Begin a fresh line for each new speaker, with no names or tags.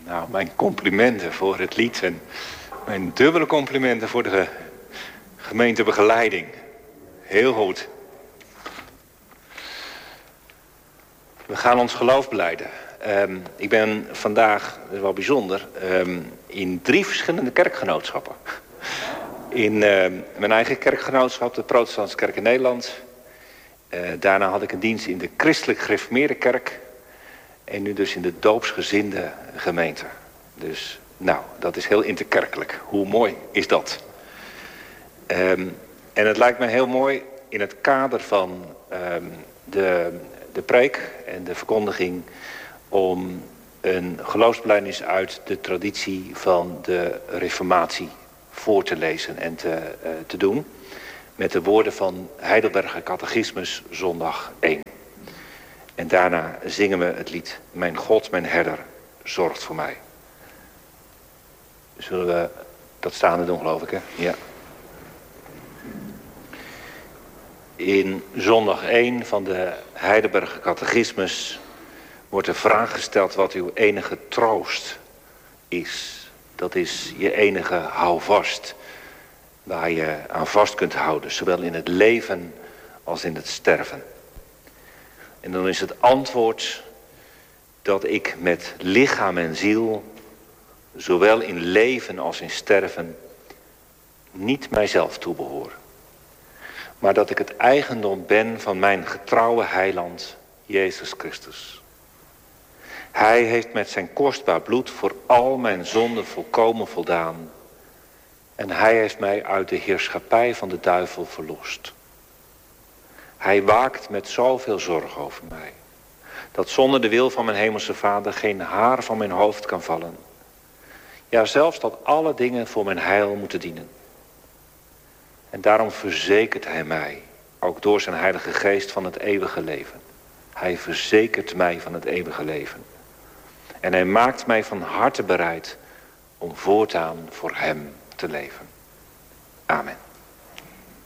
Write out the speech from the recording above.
Nou, mijn complimenten voor het lied en mijn dubbele complimenten voor de gemeentebegeleiding. Heel goed. We gaan ons geloof belijden. Ik ben vandaag, dat is wel bijzonder, in 3 verschillende kerkgenootschappen. In mijn eigen kerkgenootschap, de Protestantse Kerk in Nederland. Daarna had ik een dienst in de Christelijk Gereformeerde Kerk. En nu dus in de doopsgezinde gemeente. Dus, nou, dat is heel interkerkelijk. Hoe mooi is dat? En het lijkt me heel mooi in het kader van de preek en de verkondiging om een geloofsbelijdenis uit de traditie van de Reformatie voor te lezen en te doen. Met de woorden van Heidelberger Catechismus, zondag 1. En daarna zingen we het lied Mijn God, mijn herder, zorgt voor mij. Zullen we dat staande doen, geloof ik, hè? Ja. In zondag 1 van de Heidelberger Catechismus wordt de vraag gesteld wat uw enige troost is. Dat is je enige houvast, waar je aan vast kunt houden, zowel in het leven als in het sterven. En dan is het antwoord dat ik met lichaam en ziel, zowel in leven als in sterven, niet mijzelf toebehoor. Maar dat ik het eigendom ben van mijn getrouwe heiland, Jezus Christus. Hij heeft met zijn kostbaar bloed voor al mijn zonden volkomen voldaan. En hij heeft mij uit de heerschappij van de duivel verlost. Hij waakt met zoveel zorg over mij, dat zonder de wil van mijn hemelse Vader geen haar van mijn hoofd kan vallen. Ja, zelfs dat alle dingen voor mijn heil moeten dienen. En daarom verzekert hij mij, ook door zijn Heilige Geest, van het eeuwige leven. Hij verzekert mij van het eeuwige leven. En hij maakt mij van harte bereid om voortaan voor hem te leven. Amen.